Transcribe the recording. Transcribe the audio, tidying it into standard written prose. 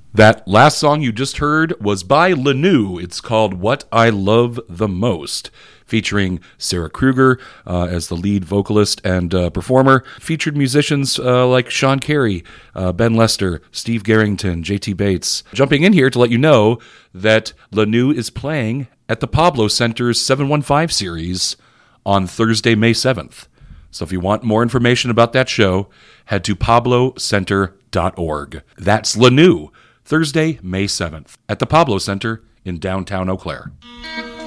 That last song you just heard was by Lanou. It's called What I Love the Most, featuring Sarah Kruger as the lead vocalist and performer. Featured musicians like Sean Carey, Ben Lester, Steve Garrington, J.T. Bates. Jumping in here to let you know that Lanou is playing at the Pablo Center's 715 series on Thursday, May 7th. So if you want more information about that show, head to pablocenter.org. That's Lanou, Thursday, May 7th, at the Pablo Center in downtown Eau Claire.